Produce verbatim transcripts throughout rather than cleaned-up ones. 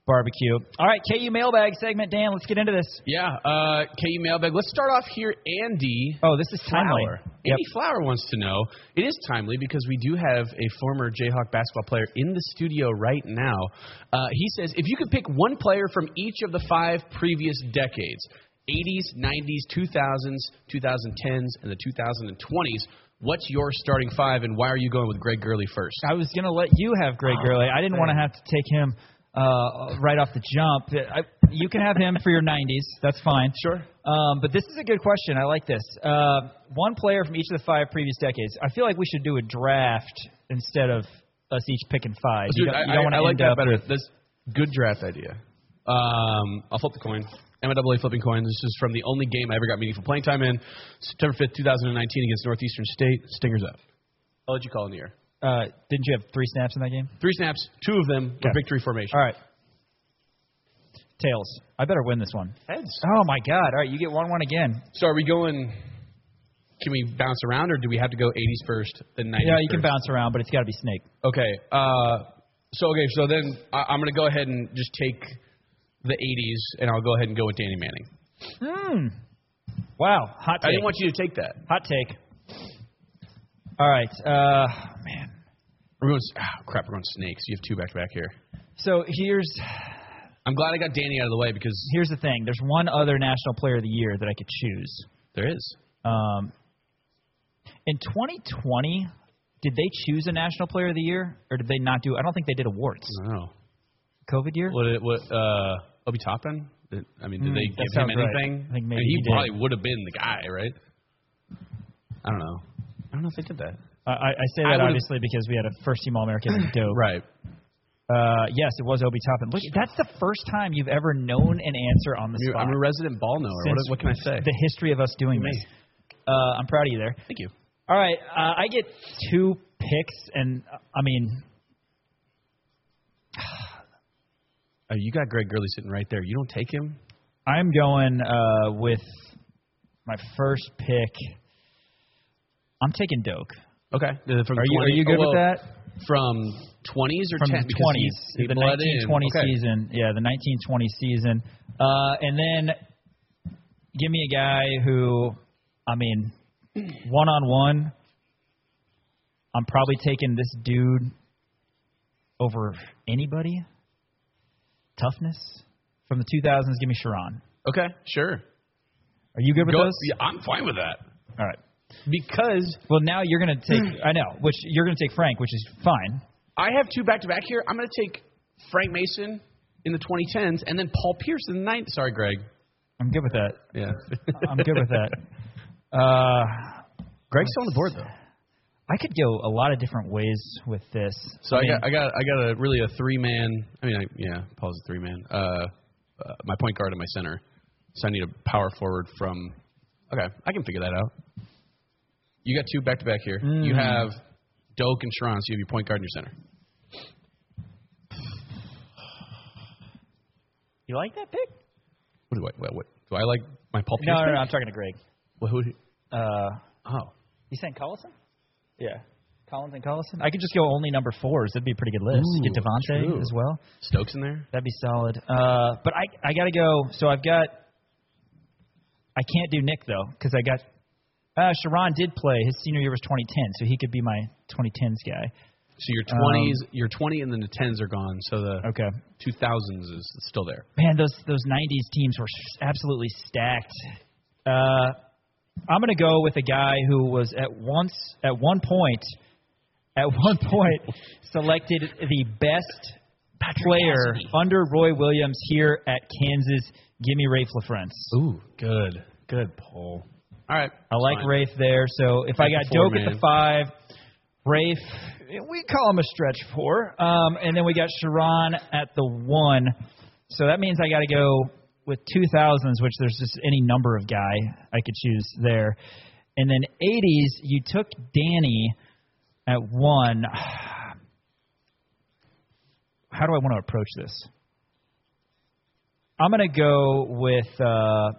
barbecue. All right, K U mailbag segment, Dan. Let's get into this. Yeah, uh, K U mailbag. Let's start off here. Andy. Oh, this is timely. Flower. Yep. Andy Flower wants to know. It is timely because we do have a former Jayhawk basketball player in the studio right now. Uh, he says, if you could pick one player from each of the five previous decades, eighties, nineties, two thousands, twenty tens, and the twenty twenties, what's your starting five, and why are you going with Greg Gurley first? I was going to let you have Greg oh, Gurley. I didn't man. want to have to take him uh, right off the jump. I, you can have him for your nineties. That's fine. Sure. Um, but this is a good question. I like this. Uh, one player from each of the five previous decades. I feel like we should do a draft instead of us each picking five. Dude, you don't, I, you don't I, I like that better. With, That's good draft idea. Um, I'll flip the coin. M L A flipping coins. This is from the only game I ever got meaningful playing time in. September fifth, twenty nineteen against Northeastern State. Stingers up. I'll let you call in the air. Uh, didn't you have three snaps in that game? Three snaps. Two of them okay. were victory formation. All right. Tails. I better win this one. Heads. Oh, my God. All right, you get one one again. So are we going – can we bounce around, or do we have to go eighties first, then nineties Yeah, you first? can bounce around, but it's got to be Snake. Okay. Uh, so, okay, so then I, I'm going to go ahead and just take the eighties, and I'll go ahead and go with Danny Manning. Hmm. Wow. Hot take. I didn't want you to take that. Hot take. All right. Uh, man. We're going – oh, crap, we're going Snakes. You have two back-to-back here. So here's – I'm glad I got Danny out of the way because – here's the thing. There's one other National Player of the Year that I could choose. There is. Um, in twenty twenty, did they choose a National Player of the Year, or did they not do – I don't think they did awards. I don't know. COVID year? What, it, what uh, Obi Toppin? Did, I mean, did mm, they give him anything? Right. I think maybe I mean, he, he probably did. would have been the guy, right? I don't know. I don't know if they did that. Uh, I, I say that obviously because we had a first-team All-American in dope. Right. Uh, yes, it was Obi Toppin. Look, that's the first time you've ever known an answer on the spot. I'm a resident ball knower. What, what can I say? The history of us doing this. Uh, I'm proud of you there. Thank you. All right, uh, I get two picks, and uh, I mean, oh, you got Greg Gurley sitting right there. You don't take him? I'm going uh, with my first pick. I'm taking Doak. Okay. From are you are you good oh, well, with that? From twenties or from ten? the twenties, he, he the nineteen twenty okay. season. Yeah, the nineteen twenty season. Uh, and then give me a guy who, I mean, one on one. I'm probably taking this dude over anybody. Toughness from the two thousands. Give me Sharon. Okay, sure. Are you good with Go, those? Yeah, I'm fine with that. All right. Because well, now you're going to take. I know, which you're going to take Frank, which is fine. I have two back to back here. I'm going to take Frank Mason in the twenty tens, and then Paul Pierce in the nineties. Sorry, Greg. I'm good with that. Yeah, I'm good with that. Uh, Greg's still on the board though. I could go a lot of different ways with this. So I, I, mean, got, I got, I got a really a three man. I mean, I, yeah, Paul's a three man. Uh, uh, my point guard and my center. So I need a power forward from. Okay, I can figure that out. You got two back to back here. Mm. You have Doak and Sharon, so you have your point guard and your center. You like that pick? What do I? What, what do I like? My Paul Pierce? No, no, pick? no. I'm talking to Greg. Well, who? Uh, oh, you saying Collison? Yeah. Collins and Collison? I could just go only number fours. That'd be a pretty good list. Ooh, Get Devontae true. as well. Stokes in there? That'd be solid. Uh, but I I got to go. So I've got – I can't do Nick, though, because I got uh, – Sharon did play. His senior year was twenty ten, so he could be my twenty tens guy. So your twenties, um, your twenty and then the tens are gone. So the okay. two thousands is still there. Man, those those nineties teams were absolutely stacked. Uh, I'm going to go with a guy who was at once at one point – at one point, selected the best Patrick player Cassidy. under Roy Williams here at Kansas. Give me Rafe LaFrance. Ooh, good. Good pull. All right. I like fine. Rafe there. So if I got Doak at the five, Rafe, we call him a stretch four. Um, and then we got Sharon at the one. So that means I got to go with two thousands, which there's just any number of guy I could choose there. And then eighties, you took Danny at one. How do I want to approach this? I'm going to go with, uh,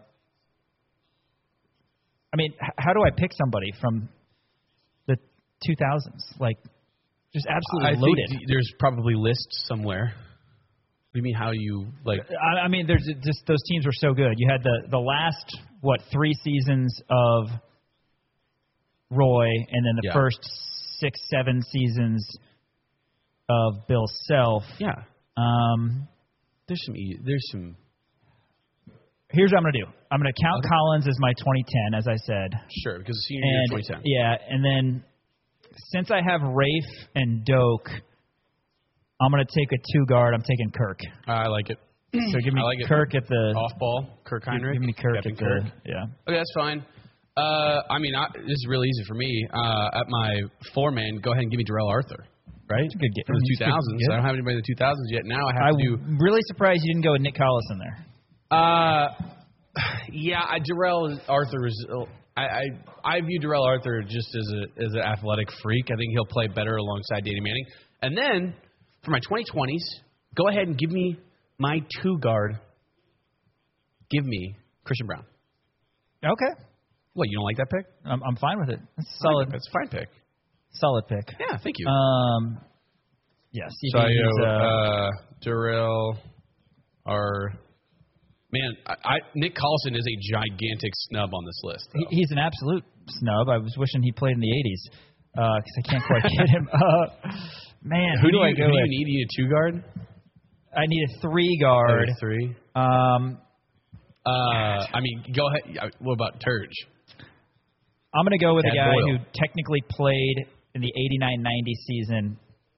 I mean, h- how do I pick somebody from the two thousands? Like, just absolutely I loaded. think there's probably lists somewhere. do you mean how you like? I, I mean, there's just those teams were so good. You had the the last what three seasons of Roy, and then the Yeah. first six, seven seasons of Bill Self. Yeah. Um, There's some. e- There's some. here's what I'm gonna do. I'm gonna count Okay. Collins as my twenty ten, as I said. Sure, because the senior year And twenty ten. yeah, and then since I have Rafe and Doak, I'm gonna take a two guard. I'm taking Kirk. I like it. So give me I like it. Kirk at the Off ball, Kirk Heinrich. Give me Kirk Captain at the Kirk. yeah. Okay, that's fine. Uh, I mean, I, this is really easy for me. Uh, at my four man, go ahead and give me Darrell Arthur. Right? That's a good get. For the That's a two good thousands. get. I don't have anybody in the two thousands yet. Now I have to do. I'm really surprised you didn't go with Nick Collison there. Uh, yeah, I, Darrell Arthur is. I, I I view Darrell Arthur just as a as an athletic freak. I think he'll play better alongside Danny Manning. And then for my twenty twenties, go ahead and give me my two guard. Give me Christian Brown. Okay. What, you don't like that pick? I'm, I'm fine with it. That's a solid. That's a fine pick. Solid pick. Yeah, thank you. Um, yes. he- so, he's, you, uh, uh, Darrell, our man, I, I, Nick Collison is a gigantic snub on this list. he- though. he's an absolute snub. I was wishing he played in the eighties because I can't quite get him. Uh, man, who who do do I you, go who do you with? need? You need a two guard. I need a three guard. Or three. Um, Uh, I mean, go ahead. What about Turge? I'm going to go with Tad a guy Boyle. who technically played in the eighty-nine ninety season.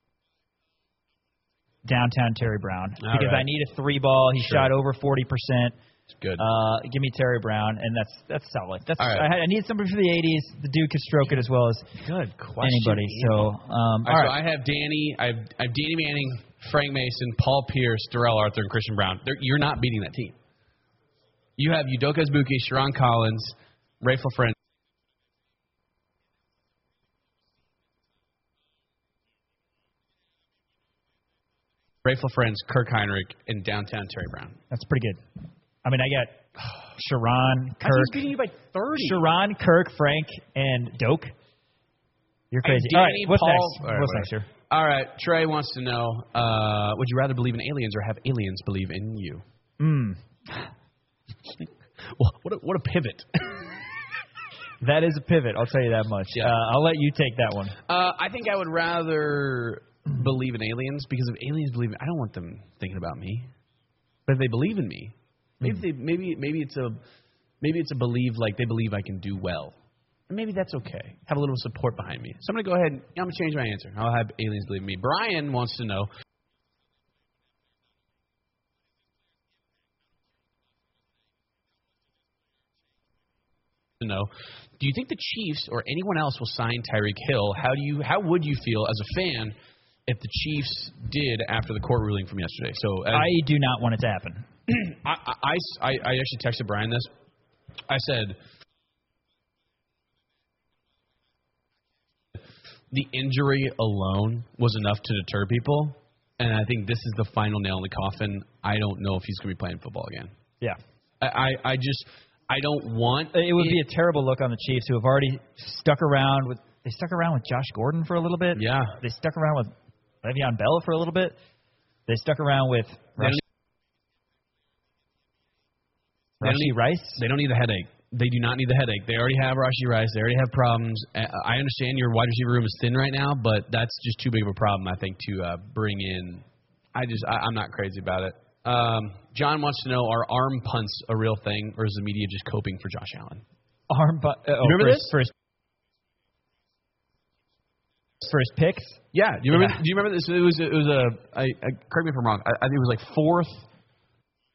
Downtown Terry Brown, All because right. I need a three ball. He Sure. shot over forty percent. It's good. Uh, give me Terry Brown, and that's that's solid. That's All right. I, had, I need somebody for the eighties. The dude could stroke it as well as Good question. anybody. So, um, All all right, right. so I have Danny, I have, I have Danny Manning, Frank Mason, Paul Pierce, Darrell Arthur, and Christian Brown. They're, you're not beating that team. You have Udoka Azubuike, Sharon Collins, Rafe LaFrentz. Rafe LaFrentz, Kirk Heinrich, and downtown Terry Brown. That's pretty good. I mean, I got Sharon, He's Kirk, beating you by thirty. Sharon, Kirk, Frank, and Doak. You're crazy. Danny, All right, what's Paul- next? All right, what's whatever. next here? All right, Trey wants to know, uh, would you rather believe in aliens or have aliens believe in you? Mm. Well, what a, what a pivot. That is a pivot. I'll tell you that much. Yeah. Uh, I'll let you take that one. Uh, I think I would rather believe in aliens, because if aliens believe in, I don't want them thinking about me. But if they believe in me, maybe they maybe maybe it's a maybe it's a believe like they believe I can do well. And maybe that's okay. Have a little support behind me. So I'm gonna go ahead. And, I'm gonna change my answer. I'll have aliens believe in me. Brian wants to know. To know, do you think the Chiefs or anyone else will sign Tyreek Hill? How do you how would you feel as a fan if the Chiefs did after the court ruling from yesterday? So as, I do not want it to happen. I, I, I, I actually texted Brian this. I said, the injury alone was enough to deter people, and I think this is the final nail in the coffin. I don't know if he's going to be playing football again. Yeah. I, I, I just, I don't want. It would be a terrible look on the Chiefs, who have already stuck around with. They stuck around with Josh Gordon for a little bit. Yeah. They stuck around with Le'Veon Bell for a little bit. They stuck around with They don't, they don't Rashee need, Rice. They don't need the headache. They do not need the headache. They already have Rashee Rice. They already have problems. Uh, I understand your wide receiver room is thin right now, but that's just too big of a problem, I think, to uh, bring in. I just, I, I'm not crazy about it. Um, John wants to know, are arm punts a real thing, or is the media just coping for Josh Allen? Arm, but uh, oh, remember for this? His, for, his, for his picks. Yeah. Do you remember? Yeah. Do you remember this? It was, it was a. I, I, correct me if I'm wrong. I, I think it was like fourth